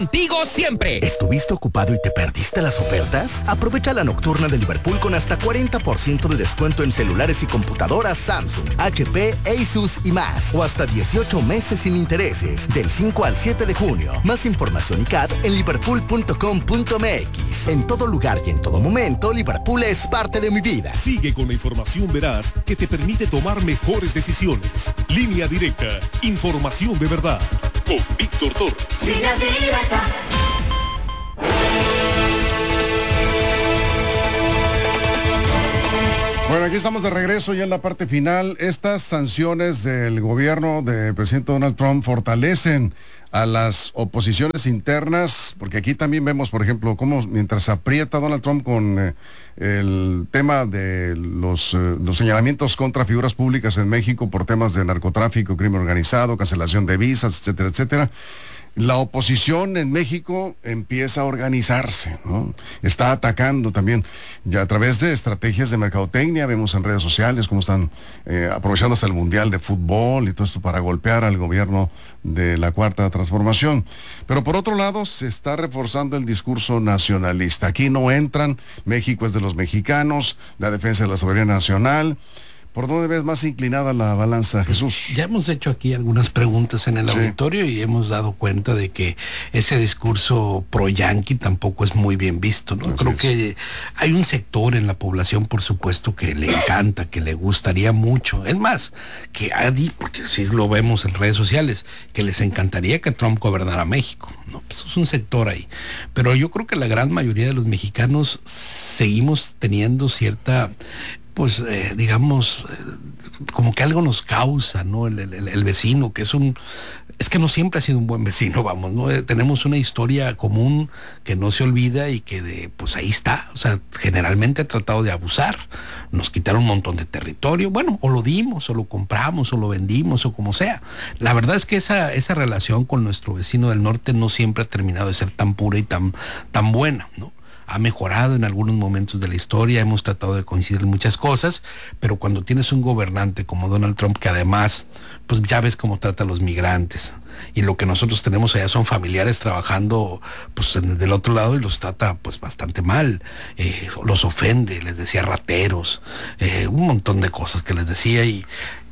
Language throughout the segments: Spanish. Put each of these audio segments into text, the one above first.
Contigo siempre. ¿Estuviste ocupado y te perdiste las ofertas? Aprovecha la nocturna de Liverpool con hasta 40% de descuento en celulares y computadoras Samsung, HP, Asus y más. O hasta 18 meses sin intereses, del 5 al 7 de junio. Más información y CAD en liverpool.com.mx. En todo lugar y en todo momento, Liverpool es parte de mi vida. Sigue con la información veraz que te permite tomar mejores decisiones. Línea Directa. Información de verdad. Con Víctor Torres. Línea Directa. Bueno, aquí estamos de regreso ya en la parte final. Estas sanciones del gobierno del presidente Donald Trump fortalecen a las oposiciones internas, porque aquí también vemos, por ejemplo, cómo mientras aprieta Donald Trump con el tema de los señalamientos contra figuras públicas en México por temas de narcotráfico, crimen organizado, cancelación de visas, etcétera, etcétera. La oposición en México empieza a organizarse, ¿no? Está atacando también, ya a través de estrategias de mercadotecnia, vemos en redes sociales cómo están aprovechando hasta el Mundial de Fútbol y todo esto para golpear al gobierno de la Cuarta Transformación. Pero por otro lado, se está reforzando el discurso nacionalista. Aquí no entran, México es de los mexicanos, la defensa de la soberanía nacional. ¿Por dónde ves más inclinada la balanza, Jesús? Ya hemos hecho aquí algunas preguntas en el auditorio y hemos dado cuenta de que ese discurso pro-yanqui tampoco es muy bien visto, ¿no? Creo que hay un sector en la población, por supuesto, que le encanta, que le gustaría mucho. Es más, porque así lo vemos en redes sociales, que les encantaría que Trump gobernara México, ¿no? Pues es un sector ahí. Pero yo creo que la gran mayoría de los mexicanos seguimos teniendo cierta... digamos, como que algo nos causa, ¿no? El vecino, que es que no siempre ha sido un buen vecino, vamos, ¿no? Tenemos una historia común que no se olvida y que pues ahí está, o sea, generalmente ha tratado de abusar, nos quitaron un montón de territorio, bueno, o lo dimos, o lo compramos, o lo vendimos, o como sea. La verdad es que esa relación con nuestro vecino del norte no siempre ha terminado de ser tan pura y tan buena, ¿no? Ha mejorado en algunos momentos de la historia, hemos tratado de coincidir en muchas cosas, pero cuando tienes un gobernante como Donald Trump, que además, pues ya ves cómo trata a los migrantes, y lo que nosotros tenemos allá son familiares trabajando pues del otro lado y los trata pues bastante mal, los ofende, les decía rateros, un montón de cosas que les decía y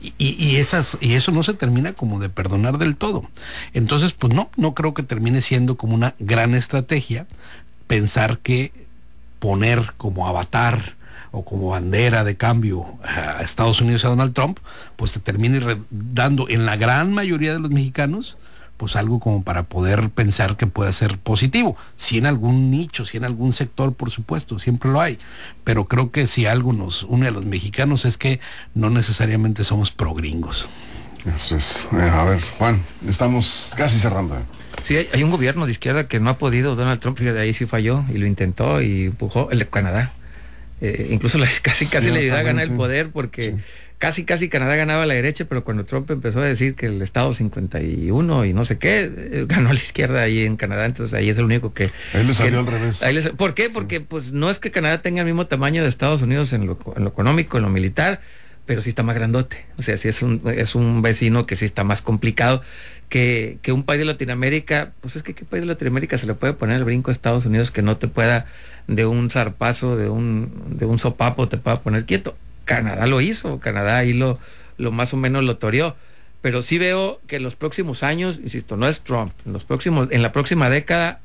eso no se termina como de perdonar del todo. Entonces, pues no creo que termine siendo como una gran estrategia pensar que poner como avatar o como bandera de cambio a Estados Unidos y a Donald Trump, pues se termine dando en la gran mayoría de los mexicanos, pues algo como para poder pensar que pueda ser positivo. Si en algún nicho, si en algún sector, por supuesto, siempre lo hay. Pero creo que si algo nos une a los mexicanos es que no necesariamente somos pro-gringos. Eso es. A ver, Juan, estamos casi cerrando. Sí, hay un gobierno de izquierda que no ha podido, Donald Trump, fíjate, ahí sí falló y lo intentó y empujó, el de Canadá. Incluso casi le ayudó a ganar el poder porque casi Canadá ganaba a la derecha, pero cuando Trump empezó a decir que el Estado 51 y no sé qué, ganó a la izquierda ahí en Canadá, entonces ahí es el único que... Ahí le salió al revés. ¿Por qué? Porque pues no es que Canadá tenga el mismo tamaño de Estados Unidos en lo económico, en lo militar, pero sí está más grandote, o sea, sí es un vecino que sí está más complicado que un país de Latinoamérica. Pues es que ¿qué país de Latinoamérica se le puede poner el brinco a Estados Unidos que no te pueda, de un zarpazo, de un sopapo, te pueda poner quieto? Canadá lo hizo, Canadá ahí lo más o menos lo toreó, pero sí veo que en los próximos años, insisto, no es Trump, en la próxima década,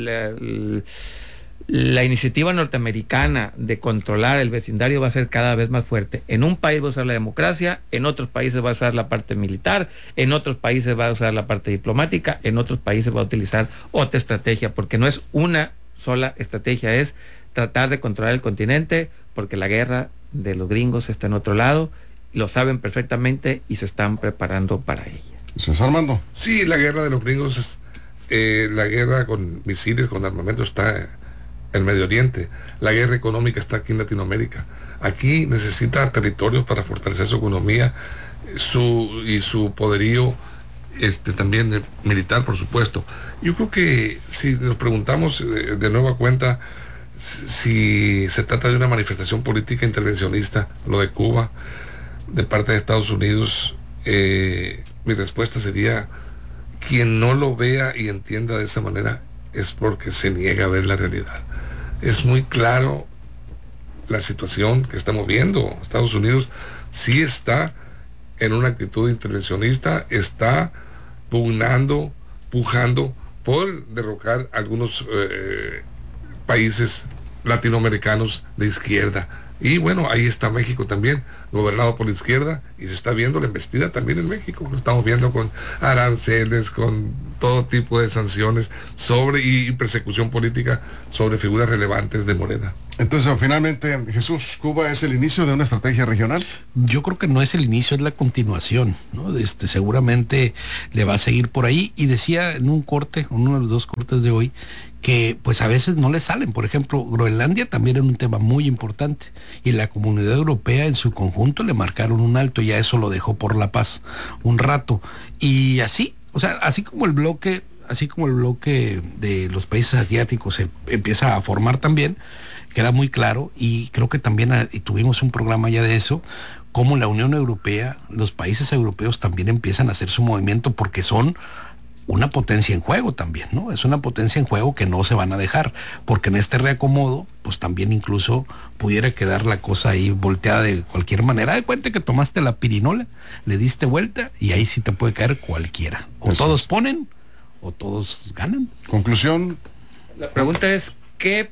la iniciativa norteamericana de controlar el vecindario va a ser cada vez más fuerte. En un país va a usar la democracia, en otros países va a usar la parte militar, en otros países va a usar la parte diplomática, en otros países va a utilizar otra estrategia, porque no es una sola estrategia, es tratar de controlar el continente, porque la guerra de los gringos está en otro lado, lo saben perfectamente y se están preparando para ella. ¿César Armando? Sí, la guerra de los gringos es la guerra con misiles, con armamento está en Medio Oriente. La guerra económica está aquí en Latinoamérica. Aquí necesita territorios para fortalecer su economía, su poderío también militar, por supuesto. Yo creo que si nos preguntamos de nueva cuenta si se trata de una manifestación política intervencionista, lo de Cuba, de parte de Estados Unidos, mi respuesta sería: quien no lo vea y entienda de esa manera es porque se niega a ver la realidad. Es muy claro la situación que estamos viendo. Estados Unidos sí está en una actitud intervencionista, está pujando por derrocar algunos países latinoamericanos de izquierda. Y bueno, ahí está México también, gobernado por la izquierda, y se está viendo la embestida también en México. Lo estamos viendo con aranceles, con todo tipo de sanciones y persecución política sobre figuras relevantes de Morena. Entonces, finalmente, Jesús, ¿Cuba es el inicio de una estrategia regional? Yo creo que no es el inicio, es la continuación, ¿no? Seguramente le va a seguir por ahí. Y decía en un corte, uno de los dos cortes de hoy, que pues a veces no le salen. Por ejemplo, Groenlandia también era un tema muy importante y la comunidad europea en su conjunto le marcaron un alto, y a eso lo dejó por la paz un rato. Y así, o sea, así como el bloque de los países asiáticos se empieza a formar también, queda muy claro, y creo que también y tuvimos un programa ya de eso, como la Unión Europea, los países europeos también empiezan a hacer su movimiento porque son una potencia en juego también, ¿no? Es una potencia en juego que no se van a dejar, porque en este reacomodo, pues también incluso pudiera quedar la cosa ahí volteada de cualquier manera. De cuenta que tomaste la pirinola, le diste vuelta y ahí sí te puede caer cualquiera. O eso todos ponen o todos ganan. Conclusión. La pregunta es, ¿qué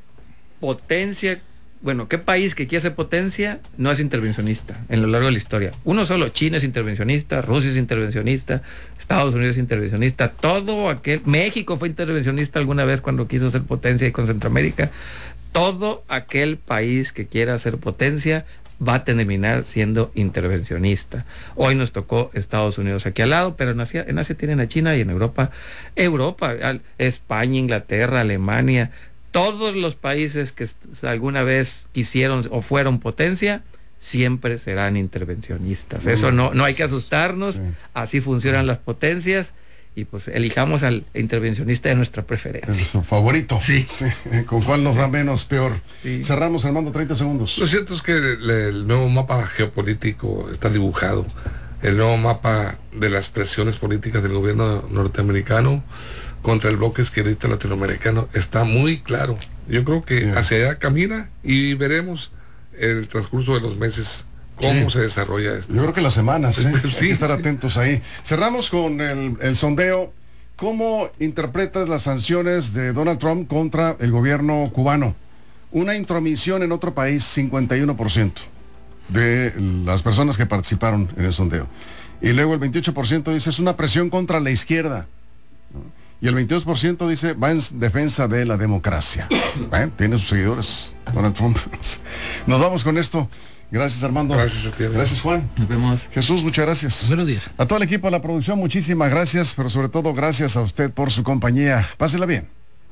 país que quiere ser potencia no es intervencionista en lo largo de la historia? Uno solo, China es intervencionista, Rusia es intervencionista, Estados Unidos es intervencionista, México fue intervencionista alguna vez cuando quiso ser potencia y con Centroamérica. Todo aquel país que quiera ser potencia va a terminar siendo intervencionista. Hoy nos tocó Estados Unidos aquí al lado, pero en Asia tienen a China, y en Europa, España, Inglaterra, Alemania, todos los países que alguna vez quisieron o fueron potencia, siempre serán intervencionistas. Eso no hay que asustarnos, así funcionan las potencias, y pues elijamos al intervencionista de nuestra preferencia. Es nuestro favorito. Sí. ¿Con cuál nos va menos peor? Sí. Cerramos, Armando, 30 segundos. Lo cierto es que el nuevo mapa geopolítico está dibujado. El nuevo mapa de las presiones políticas del gobierno norteamericano contra el bloque izquierdista latinoamericano está muy claro. Yo creo que hacia allá camina, y veremos en el transcurso de los meses cómo se desarrolla esto. Yo creo que las semanas, Sí, hay que estar atentos ahí. Cerramos con el sondeo. ¿Cómo interpretas las sanciones de Donald Trump contra el gobierno cubano? Una intromisión en otro país, 51% de las personas que participaron en el sondeo. Y luego el 28% dice, es una presión contra la izquierda, ¿no? Y el 22% dice, va en defensa de la democracia. Tiene sus seguidores, Donald Trump. Nos vamos con esto. Gracias, Armando. Gracias a ti. Gracias, Juan. Nos vemos. Jesús, muchas gracias. Buenos días. A todo el equipo de la producción, muchísimas gracias, pero sobre todo gracias a usted por su compañía. Pásela bien.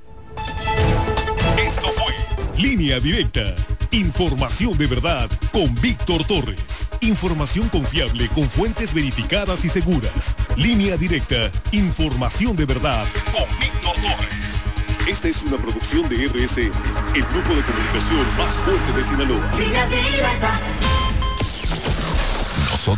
Esto fue Línea Directa. Información de verdad con Víctor Torres. Información confiable con fuentes verificadas y seguras. Línea Directa. Información de verdad con Víctor Torres. Esta es una producción de RSN, el grupo de comunicación más fuerte de Sinaloa. Línea Directa.